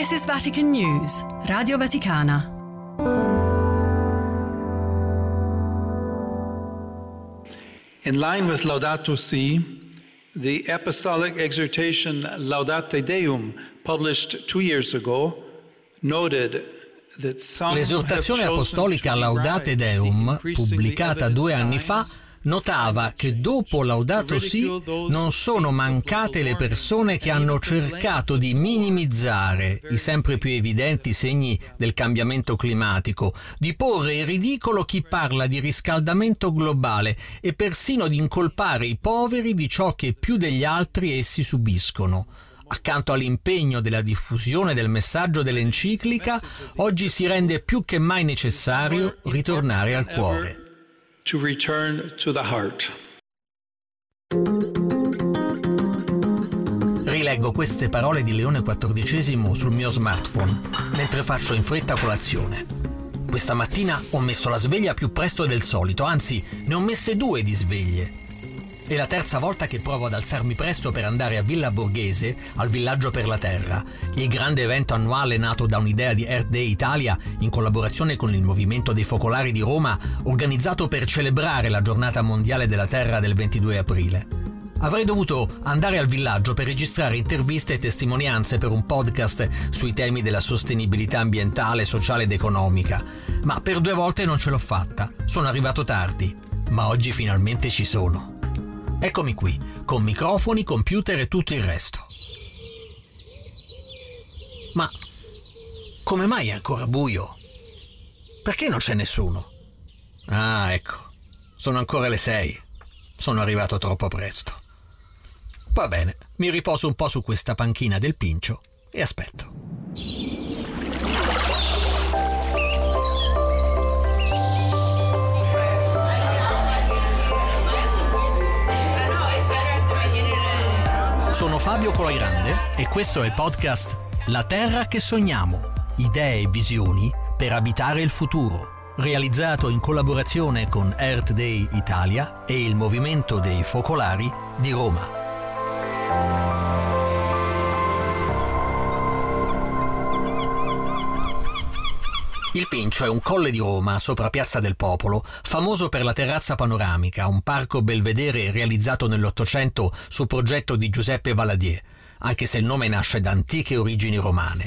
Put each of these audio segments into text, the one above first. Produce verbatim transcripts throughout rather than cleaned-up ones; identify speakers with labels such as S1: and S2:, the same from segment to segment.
S1: This is Vatican News, Radio Vaticana.
S2: In line with Laudato Si, the apostolic exhortation Laudate Deum, published two years ago, noted that some
S3: L'esortazione apostolica Laudate Deum, pubblicata due anni fa, notava che dopo Laudato Si non sono mancate le persone che hanno cercato di minimizzare i sempre più evidenti segni del cambiamento climatico, di porre in ridicolo chi parla di riscaldamento globale e persino di incolpare i poveri di ciò che più degli altri essi subiscono. Accanto all'impegno della diffusione del messaggio dell'enciclica, oggi si rende più che mai necessario ritornare al cuore.
S2: To return to the heart.
S3: Rileggo queste parole di Leone quattordicesimo sul mio smartphone mentre faccio in fretta colazione. Questa mattina ho messo la sveglia più presto del solito, anzi ne ho messe due di sveglie. È la terza volta che provo ad alzarmi presto per andare a Villa Borghese, al Villaggio per la Terra, il grande evento annuale nato da un'idea di Earth Day Italia in collaborazione con il Movimento dei Focolari di Roma, organizzato per celebrare la Giornata Mondiale della Terra del ventidue aprile. Avrei dovuto andare al villaggio per registrare interviste e testimonianze per un podcast sui temi della sostenibilità ambientale, sociale ed economica, ma per due volte non ce l'ho fatta. Sono arrivato tardi, ma oggi finalmente ci sono. Eccomi qui, con microfoni, computer e tutto il resto. Ma come mai è ancora buio? Perché non c'è nessuno? Ah, ecco, sono ancora le sei. Sono arrivato troppo presto. Va bene, mi riposo un po' su questa panchina del Pincio e aspetto. Sono Fabio Colagrande e questo è il podcast La Terra che sogniamo, idee e visioni per abitare il futuro, realizzato in collaborazione con Earth Day Italia e il Movimento dei Focolari di Roma. Il Pincio è un colle di Roma sopra Piazza del Popolo, famoso per la terrazza panoramica, un parco belvedere realizzato nell'Ottocento su progetto di Giuseppe Valadier, anche se il nome nasce da antiche origini romane.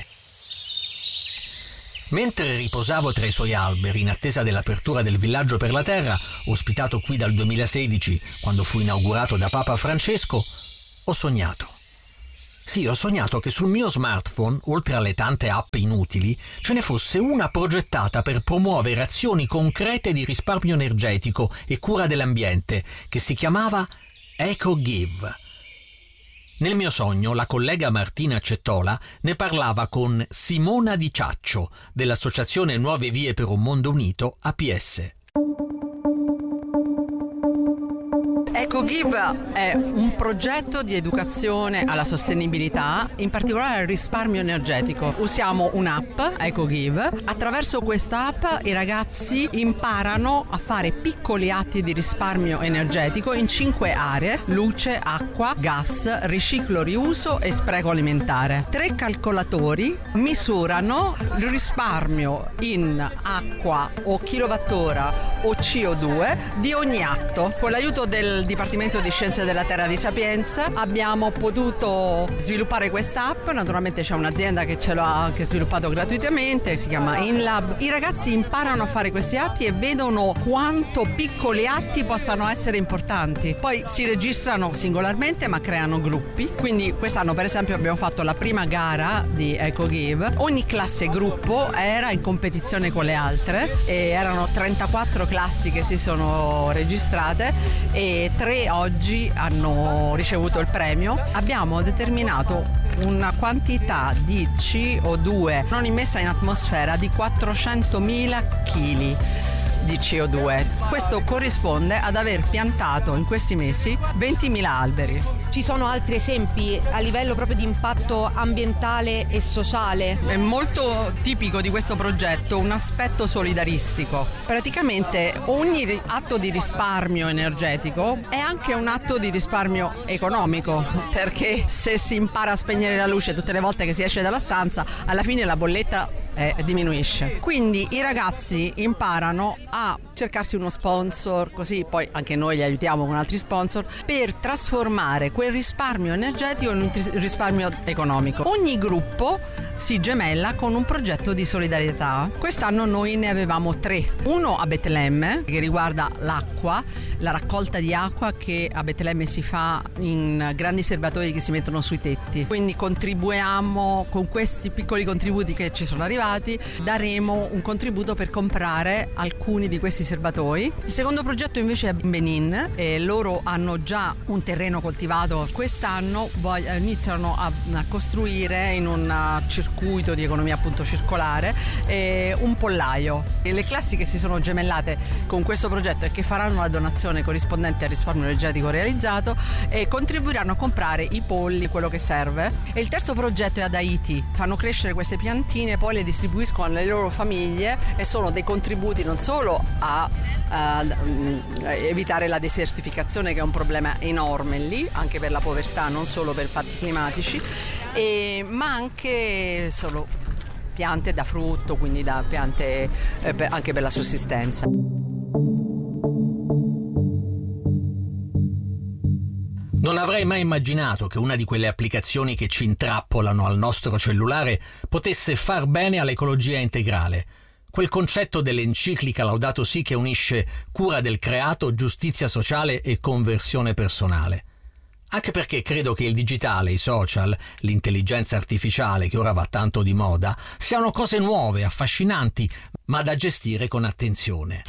S3: Mentre riposavo tra i suoi alberi in attesa dell'apertura del Villaggio per la Terra, ospitato qui dal duemilasedici, quando fu inaugurato da Papa Francesco, ho sognato. Sì, ho sognato che sul mio smartphone, oltre alle tante app inutili, ce ne fosse una progettata per promuovere azioni concrete di risparmio energetico e cura dell'ambiente, che si chiamava EcoGive. Nel mio sogno, la collega Martina Cettola ne parlava con Simona Di Ciaccio, dell'associazione Nuove Vie per un Mondo Unito, A P S.
S4: EcoGive è un progetto di educazione alla sostenibilità, in particolare al risparmio energetico. Usiamo un'app, EcoGive. Attraverso questa app i ragazzi imparano a fare piccoli atti di risparmio energetico in cinque aree: luce, acqua, gas, riciclo, riuso e spreco alimentare. Tre calcolatori misurano il risparmio in acqua o kilowattora o C O due di ogni atto. Con l'aiuto del Dipartimento di Scienze della Terra di Sapienza abbiamo potuto sviluppare questa app. Naturalmente c'è un'azienda che ce l'ha anche sviluppato gratuitamente, si chiama InLab. I ragazzi imparano a fare questi atti e vedono quanto piccoli atti possano essere importanti. Poi si registrano singolarmente ma creano gruppi. Quindi quest'anno per esempio abbiamo fatto la prima gara di EcoGive. Ogni classe gruppo era in competizione con le altre e erano trentaquattro classi che si sono registrate e tre oggi hanno ricevuto il premio. Abbiamo determinato una quantità di C O due non immessa in atmosfera di quattrocentomila chili di C O due. Questo corrisponde ad aver piantato in questi mesi ventimila alberi.
S5: Ci sono altri esempi a livello proprio di impatto ambientale e sociale?
S4: È molto tipico di questo progetto un aspetto solidaristico. Praticamente ogni atto di risparmio energetico è anche un atto di risparmio economico, perché se si impara a spegnere la luce tutte le volte che si esce dalla stanza, alla fine la bolletta eh, diminuisce. Quindi i ragazzi imparano a cercarsi uno sponsor, così poi anche noi li aiutiamo con altri sponsor, per trasformare quel risparmio energetico in un risparmio economico. Ogni gruppo si gemella con un progetto di solidarietà. Quest'anno noi ne avevamo tre. Uno a Betlemme, che riguarda l'acqua, la raccolta di acqua che a Betlemme si fa in grandi serbatoi che si mettono sui tetti. Quindi contribuiamo con questi piccoli contributi che ci sono arrivati, daremo un contributo per comprare alcuni di questi serbatoi. Il secondo progetto invece è a Benin e loro hanno già un terreno coltivato. Quest'anno voglio, iniziano a, a costruire in un circuito di economia appunto circolare eh, un pollaio. E le classi che si sono gemellate con questo progetto e che faranno la donazione corrispondente al risparmio energetico realizzato e contribuiranno a comprare i polli, quello che serve. E il terzo progetto è ad Haiti. Fanno crescere queste piantine, poi le distribuiscono alle loro famiglie e sono dei contributi non solo a A, a evitare la desertificazione, che è un problema enorme lì, anche per la povertà, non solo per fatti climatici, e, ma anche solo piante da frutto, quindi da piante eh, per, anche per la sussistenza.
S3: Non avrei mai immaginato che una di quelle applicazioni che ci intrappolano al nostro cellulare potesse far bene all'ecologia integrale. Quel concetto dell'enciclica Laudato Si che unisce cura del creato, giustizia sociale e conversione personale. Anche perché credo che il digitale, i social, l'intelligenza artificiale che ora va tanto di moda, siano cose nuove, affascinanti, ma da gestire con attenzione.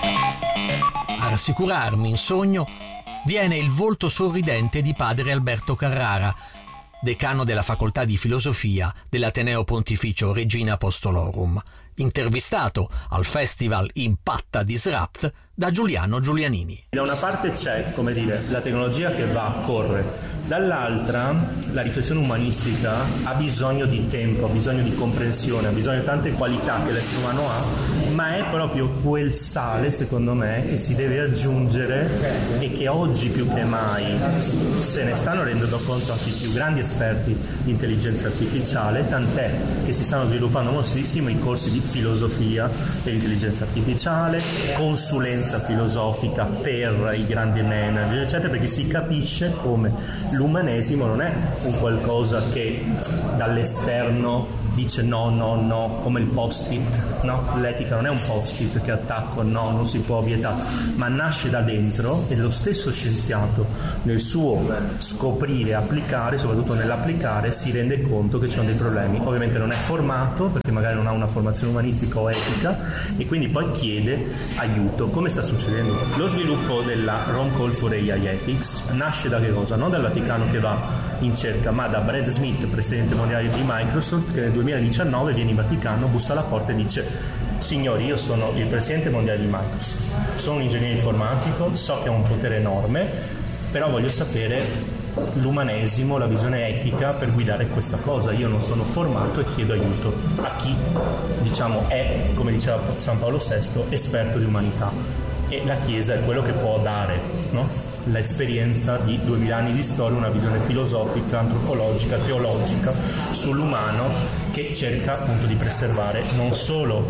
S3: A rassicurarmi in sogno viene il volto sorridente di padre Alberto Carrara, decano della facoltà di filosofia dell'Ateneo Pontificio Regina Apostolorum, intervistato al festival Impatta Disrupt da Giuliano Giulianini.
S6: Da una parte c'è, come dire, la tecnologia che va, corre, dall'altra la riflessione umanistica ha bisogno di tempo, ha bisogno di comprensione, ha bisogno di tante qualità che l'essere umano ha, ma è proprio quel sale, secondo me, che si deve aggiungere e che oggi più che mai se ne stanno rendendo conto anche i più grandi esperti di intelligenza artificiale, tant'è che si stanno sviluppando moltissimo i corsi di filosofia dell'intelligenza artificiale, consulenza filosofica per i grandi manager, eccetera, perché si capisce come l'umanesimo non è un qualcosa che dall'esterno dice no, no, no, come il post-it, no? L'etica non è un post-it che attacco, no, non si può vietare, ma nasce da dentro e lo stesso scienziato nel suo scoprire, applicare, soprattutto nell'applicare, si rende conto che ci sono dei problemi. Ovviamente non è formato, perché magari non ha una formazione umanistica o etica, e quindi poi chiede aiuto. Come sta succedendo? Lo sviluppo della Rome Call for A I Ethics nasce da che cosa? Non dal Vaticano che va in cerca, ma da Brad Smith, presidente mondiale di Microsoft, che nel duemiladiciannove viene in Vaticano, bussa alla porta e dice: signori, io sono il presidente mondiale di Microsoft, sono un ingegnere informatico, so che ho un potere enorme, però voglio sapere l'umanesimo, la visione etica per guidare questa cosa. Io non sono formato e chiedo aiuto a chi, diciamo, è, come diceva San Paolo sesto, esperto di umanità, e la Chiesa è quello che può dare, no? L'esperienza di duemila anni di storia, una visione filosofica, antropologica, teologica sull'umano, che cerca appunto di preservare non solo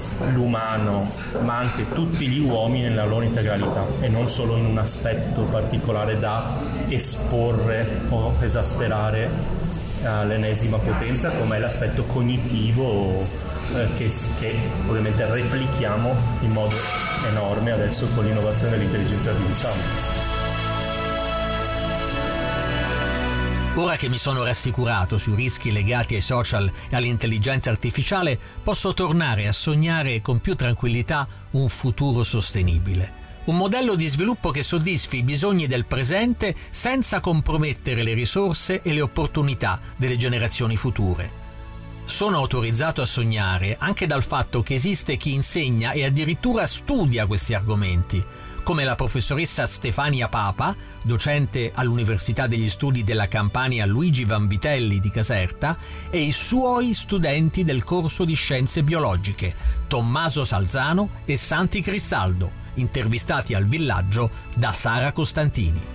S6: l'umano ma anche tutti gli uomini nella loro integralità e non solo in un aspetto particolare da esporre o esasperare all'ennesima potenza, come è l'aspetto cognitivo eh, che, che ovviamente replichiamo in modo enorme adesso con l'innovazione dell'intelligenza artificiale.
S3: Ora che mi sono rassicurato sui rischi legati ai social e all'intelligenza artificiale, posso tornare a sognare con più tranquillità un futuro sostenibile. Un modello di sviluppo che soddisfi i bisogni del presente senza compromettere le risorse e le opportunità delle generazioni future. Sono autorizzato a sognare anche dal fatto che esiste chi insegna e addirittura studia questi argomenti, come la professoressa Stefania Papa, docente all'Università degli Studi della Campania Luigi Vanvitelli di Caserta, e i suoi studenti del corso di Scienze Biologiche, Tommaso Salzano e Santi Cristaldo, intervistati al Villaggio da Sara Costantini.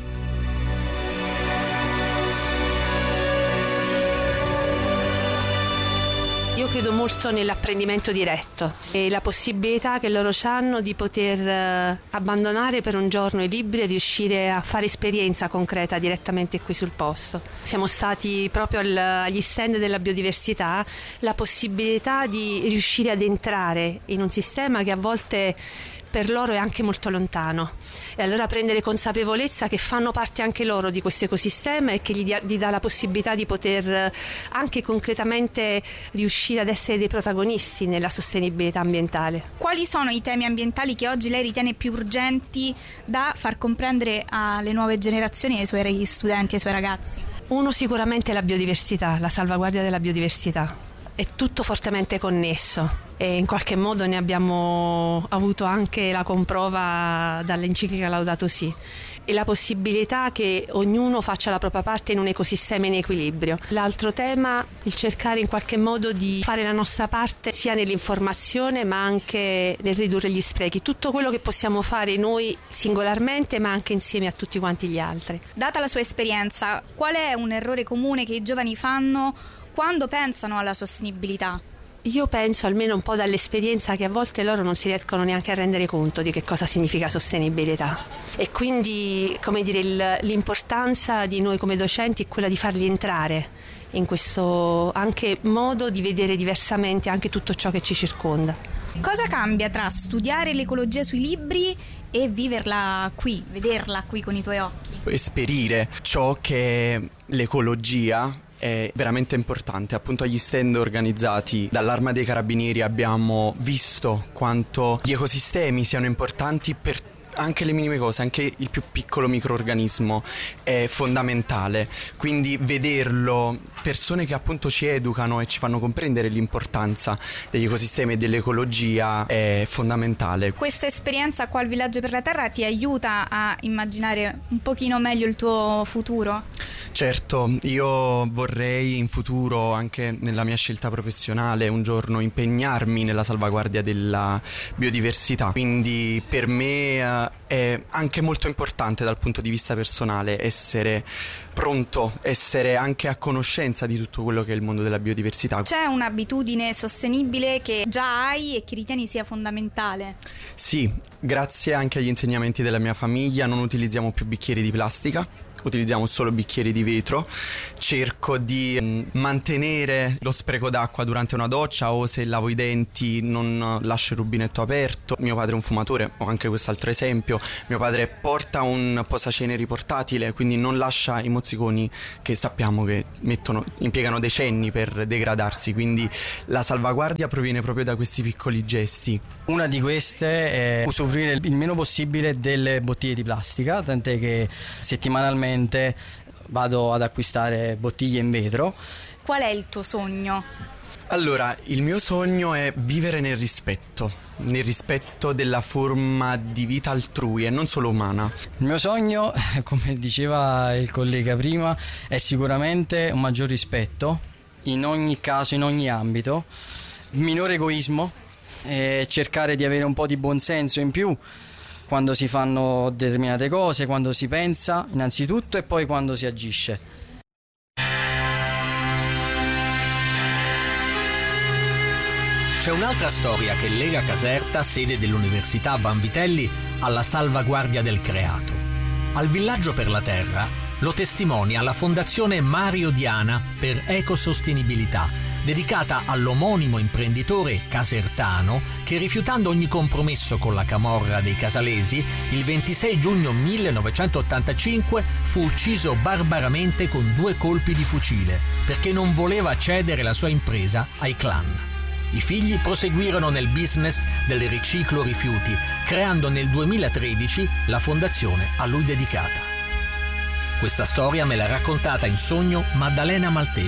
S5: Io credo molto nell'apprendimento diretto e la possibilità che loro hanno di poter abbandonare per un giorno i libri e riuscire a fare esperienza concreta direttamente qui sul posto. Siamo stati proprio agli stand della biodiversità, la possibilità di riuscire ad entrare in un sistema che a volte per loro è anche molto lontano, e allora prendere consapevolezza che fanno parte anche loro di questo ecosistema e che gli, dia, gli dà la possibilità di poter anche concretamente riuscire ad essere dei protagonisti nella sostenibilità ambientale.
S7: Quali sono i temi ambientali che oggi lei ritiene più urgenti da far comprendere alle nuove generazioni, ai suoi studenti, ai suoi ragazzi?
S5: Uno sicuramente è la biodiversità, la salvaguardia della biodiversità. È tutto fortemente connesso e in qualche modo ne abbiamo avuto anche la comprova dall'enciclica Laudato Si, e la possibilità che ognuno faccia la propria parte in un ecosistema in equilibrio. L'altro tema, il cercare in qualche modo di fare la nostra parte sia nell'informazione ma anche nel ridurre gli sprechi, tutto quello che possiamo fare noi singolarmente ma anche insieme a tutti quanti gli altri.
S7: Data la sua esperienza, qual è un errore comune che i giovani fanno quando pensano alla sostenibilità?
S5: Io penso, almeno un po' dall'esperienza, che a volte loro non si riescono neanche a rendere conto di che cosa significa sostenibilità, e quindi, come dire, il, l'importanza di noi come docenti è quella di farli entrare in questo anche modo di vedere diversamente anche tutto ciò che ci circonda.
S7: Cosa cambia tra studiare l'ecologia sui libri e viverla qui, vederla qui con i tuoi occhi?
S8: Esperire ciò che l'ecologia è veramente importante. Appunto, agli stand organizzati dall'Arma dei Carabinieri abbiamo visto quanto gli ecosistemi siano importanti per anche le minime cose, anche il più piccolo microorganismo è fondamentale, quindi vederlo, persone che appunto ci educano e ci fanno comprendere l'importanza degli ecosistemi e dell'ecologia è fondamentale.
S7: Questa esperienza qua al Villaggio per la Terra ti aiuta a immaginare un pochino meglio il tuo futuro?
S8: Certo, io vorrei in futuro, anche nella mia scelta professionale, un giorno impegnarmi nella salvaguardia della biodiversità, quindi per me uh, è anche molto importante dal punto di vista personale essere pronto, essere anche a conoscenza di tutto quello che è il mondo della biodiversità.
S7: C'è un'abitudine sostenibile che già hai e che ritieni sia fondamentale?
S8: Sì, grazie anche agli insegnamenti della mia famiglia non utilizziamo più bicchieri di plastica, utilizziamo solo bicchieri di vetro. Cerco di mh, mantenere lo spreco d'acqua durante una doccia, o se lavo i denti non lascio il rubinetto aperto. Mio padre è un fumatore, ho anche quest'altro esempio. Mio padre porta un posaceneri portatile, quindi non lascia i mozziconi che sappiamo che mettono, impiegano decenni per degradarsi, quindi la salvaguardia proviene proprio da questi piccoli gesti.
S9: Una di queste è usufruire il meno possibile delle bottiglie di plastica, tant'è che settimanalmente vado ad acquistare bottiglie in vetro.
S7: Qual è il tuo sogno?
S8: Allora, il mio sogno è vivere nel rispetto, nel rispetto della forma di vita altrui e non solo umana.
S9: Il mio sogno, come diceva il collega prima, è sicuramente un maggior rispetto in ogni caso, in ogni ambito, minore egoismo e cercare di avere un po' di buonsenso in più quando si fanno determinate cose, quando si pensa innanzitutto e poi quando si agisce.
S3: C'è un'altra storia che lega Caserta, sede dell'Università Vanvitelli, alla salvaguardia del creato. Al Villaggio per la Terra lo testimonia la Fondazione Mario Diana per Ecosostenibilità, dedicata all'omonimo imprenditore casertano che, rifiutando ogni compromesso con la camorra dei casalesi, il ventisei giugno millenovecentottantacinque fu ucciso barbaramente con due colpi di fucile perché non voleva cedere la sua impresa ai clan. I figli proseguirono nel business del riciclo rifiuti, creando nel duemilatredici la fondazione a lui dedicata. Questa storia me l'ha raccontata in sogno Maddalena Maltese,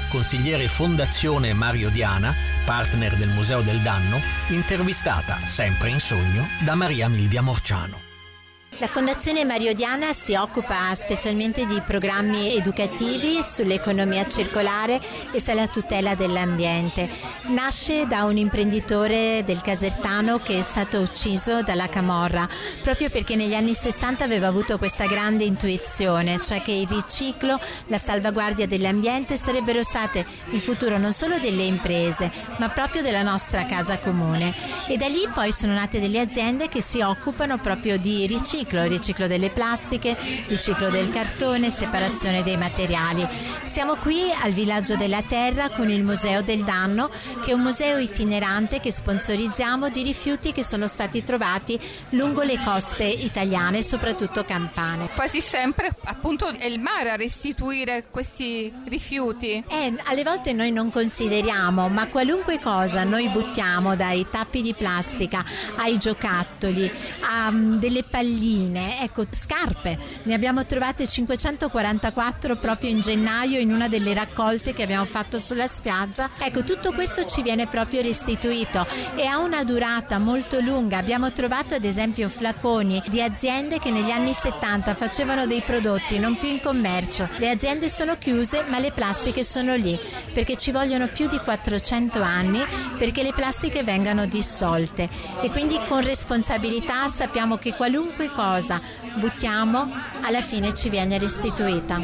S3: consigliere Fondazione Mario Diana, partner del Museo del Danno, intervistata, sempre in sogno, da Maria Milvia Morciano.
S10: La Fondazione Mario Diana si occupa specialmente di programmi educativi sull'economia circolare e sulla tutela dell'ambiente. Nasce da un imprenditore del Casertano che è stato ucciso dalla camorra, proprio perché negli anni sessanta aveva avuto questa grande intuizione, cioè che il riciclo, la salvaguardia dell'ambiente sarebbero state il futuro non solo delle imprese, ma proprio della nostra casa comune. E da lì poi sono nate delle aziende che si occupano proprio di riciclo, riciclo delle plastiche, riciclo del cartone, separazione dei materiali. Siamo qui al Villaggio della Terra con il Museo del Danno, che è un museo itinerante che sponsorizziamo di rifiuti che sono stati trovati lungo le coste italiane, soprattutto campane.
S11: Quasi sempre appunto è il mare a restituire questi rifiuti.
S10: Eh, alle volte noi non consideriamo, ma qualunque cosa noi buttiamo, dai tappi di plastica ai giocattoli, a um, delle palline, ecco, scarpe, ne abbiamo trovate cinquecentoquarantaquattro proprio in gennaio in una delle raccolte che abbiamo fatto sulla spiaggia. Ecco, tutto questo ci viene proprio restituito e ha una durata molto lunga. Abbiamo trovato ad esempio flaconi di aziende che negli anni settanta facevano dei prodotti non più in commercio. Le aziende sono chiuse, ma le plastiche sono lì perché ci vogliono più di quattrocento anni perché le plastiche vengano dissolte, e quindi con responsabilità sappiamo che qualunque cosa buttiamo alla fine ci viene restituita.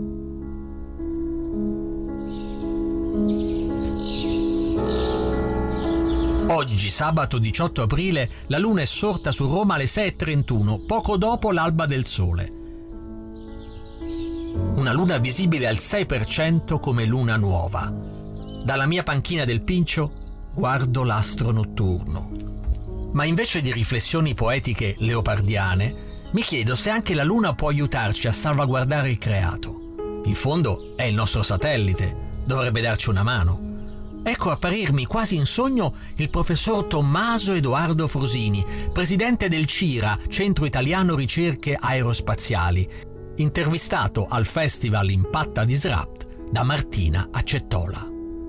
S3: Oggi, sabato diciotto aprile, la luna è sorta su Roma alle sei e trentuno, poco dopo l'alba del sole. Una luna visibile al sei per cento come luna nuova. Dalla mia panchina del Pincio guardo l'astro notturno. Ma invece di riflessioni poetiche leopardiane, mi chiedo se anche la Luna può aiutarci a salvaguardare il creato. In fondo è il nostro satellite, dovrebbe darci una mano. Ecco apparirmi quasi in sogno il professor Tommaso Edoardo Frusini, presidente del CIRA, Centro Italiano Ricerche Aerospaziali, intervistato al Festival Impatta Disrupt da Martina Accettola.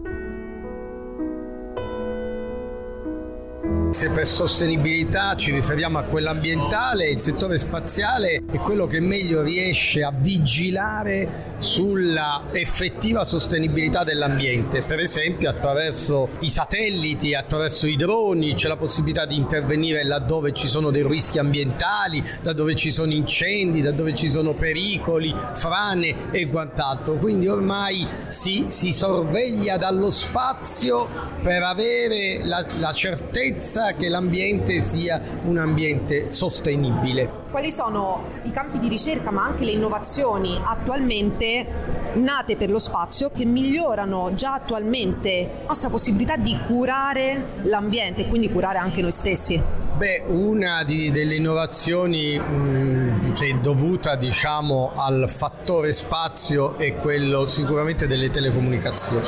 S12: Se per sostenibilità ci riferiamo a quella ambientale, il settore spaziale è quello che meglio riesce a vigilare sulla effettiva sostenibilità dell'ambiente, per esempio attraverso i satelliti, attraverso i droni. C'è la possibilità di intervenire laddove ci sono dei rischi ambientali, laddove ci sono incendi, laddove ci sono pericoli, frane e quant'altro. Quindi ormai si, si sorveglia dallo spazio per avere la, la certezza che l'ambiente sia un ambiente sostenibile.
S13: Quali sono i campi di ricerca ma anche le innovazioni attualmente nate per lo spazio che migliorano già attualmente la nostra possibilità di curare l'ambiente e quindi curare anche noi stessi?
S12: Beh, una di, delle innovazioni mh, che è dovuta, diciamo, al fattore spazio è quello sicuramente delle telecomunicazioni.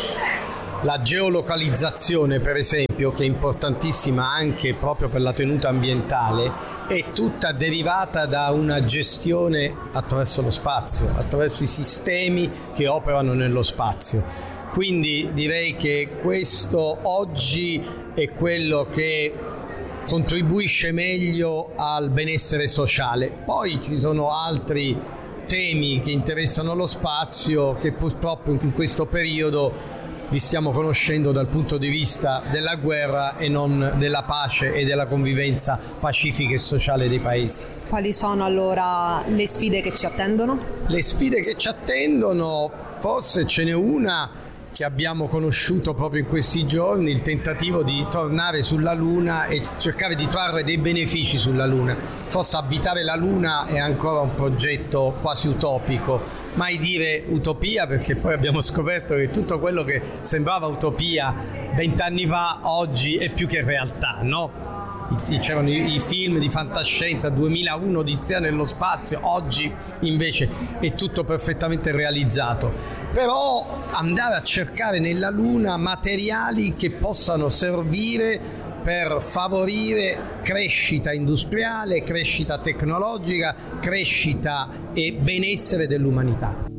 S12: La geolocalizzazione, per esempio, che è importantissima anche proprio per la tenuta ambientale, è tutta derivata da una gestione attraverso lo spazio, attraverso i sistemi che operano nello spazio. Quindi direi che questo oggi è quello che contribuisce meglio al benessere sociale. Poi ci sono altri temi che interessano lo spazio che purtroppo in questo periodo li stiamo conoscendo dal punto di vista della guerra e non della pace e della convivenza pacifica e sociale dei paesi.
S13: Quali sono allora le sfide che ci attendono?
S12: Le sfide che ci attendono, forse ce n'è una che abbiamo conosciuto proprio in questi giorni, il tentativo di tornare sulla Luna e cercare di trarre dei benefici sulla Luna. Forse abitare la Luna è ancora un progetto quasi utopico, mai dire utopia, perché poi abbiamo scoperto che tutto quello che sembrava utopia vent'anni fa oggi è più che realtà, no? C'erano i, i film di fantascienza, duemilauno Odissea nello spazio, oggi invece è tutto perfettamente realizzato. Però andare a cercare nella Luna materiali che possano servire per favorire crescita industriale, crescita tecnologica, crescita e benessere dell'umanità.